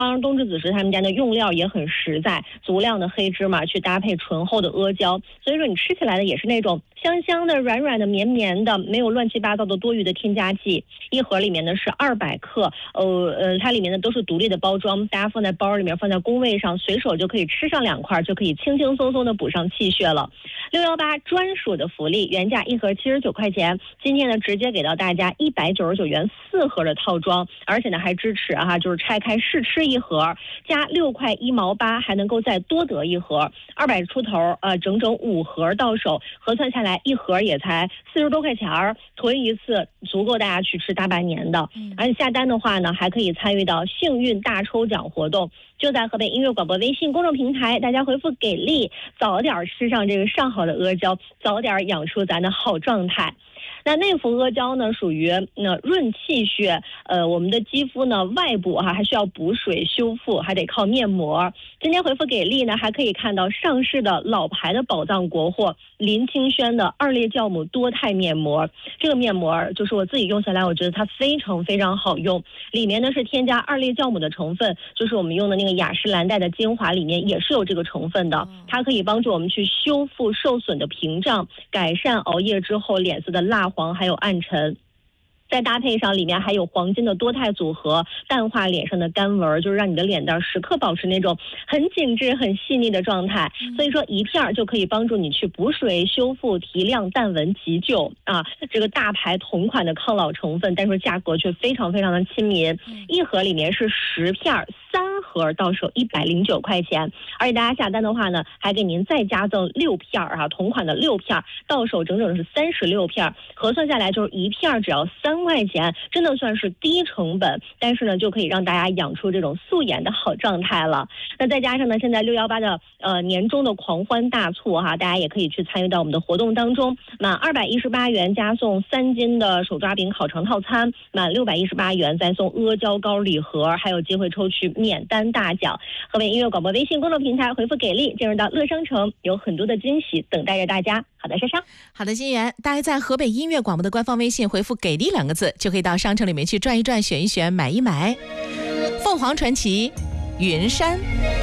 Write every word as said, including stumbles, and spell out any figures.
冬至子时他们家的用料也很实在，足量的黑芝麻去搭配醇厚的阿胶，所以说你吃起来的也是那种香香的、软软的、绵绵的，没有乱七八糟的多余的添加剂。一盒里面呢是二百克，呃呃，它里面呢都是独立的包装，大家放在包里面，放在工位上，随手就可以吃上两块，就可以轻轻松松的补上气血了。六一八专属的福利，原价一盒七十九块钱，今天呢直接给到大家一百九十九元四盒的套装，而且呢还支持哈、啊，就是拆开试吃一盒，加六块一毛八，还能够再多得一盒，二百出头，呃，整整五盒到手，核算下来一盒也才四十多块钱儿，囤一次足够大家去吃大半年的。而且下单的话呢，还可以参与到幸运大抽奖活动，就在河北音乐广播微信公众平台，大家回复给力，早点吃上这个上好的阿胶，早点养出咱的好状态。那内服阿胶呢，属于那润气血，呃，我们的肌肤呢外部哈、啊、还需要补水修复，还得靠面膜。今天回复给力呢，还可以看到上市的老牌的宝藏国货林清轩的二裂酵母多肽面膜。这个面膜就是我自己用下来，我觉得它非常非常好用，里面呢是添加二裂酵母的成分，就是我们用的那个雅诗兰黛的精华里面也是有这个成分的，它可以帮助我们去修复受损的屏障，改善熬夜之后脸色的蜡黄还有暗沉。再搭配上里面还有黄金的多肽组合，淡化脸上的干纹，就是让你的脸蛋时刻保持那种很紧致很细腻的状态。所以说一片就可以帮助你去补水修复提亮淡纹急救啊，这个大牌同款的抗老成分，但是价格却非常非常的亲民，一盒里面是十片，三盒到手一百零九块钱，而且大家下单的话呢，还给您再加赠六片啊，同款的六片，到手整整是三十六片，核算下来就是一片只要三块钱，真的算是低成本，但是呢就可以让大家养出这种素颜的好状态了。那再加上呢，现在六一八的呃年终的狂欢大促哈，大家也可以去参与到我们的活动当中，满二百一十八元加送三斤的手抓饼烤肠套餐，满六百一十八元再送阿胶糕礼盒，还有机会抽取免单大奖。河北音乐广播微信公众平台回复给力，进入到乐商城，有很多的惊喜等待着大家。好的，莎莎。 好的，金源，大家在河北音乐广播的官方微信回复给力两个字，就可以到商城里面去转一转，选一选，买一买。凤凰传奇云山。